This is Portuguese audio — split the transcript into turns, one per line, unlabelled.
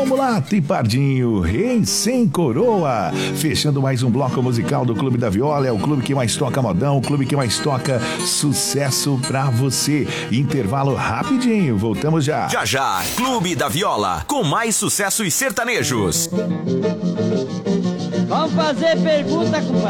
Mulato e Pardinho, Rei Sem Coroa. Fechando mais um bloco musical do Clube da Viola. É o clube que mais toca modão, o clube que mais toca sucesso pra você. Intervalo rapidinho, voltamos já.
Já já, Clube da Viola, com mais sucessos sertanejos.
Vamos fazer pergunta, compadre.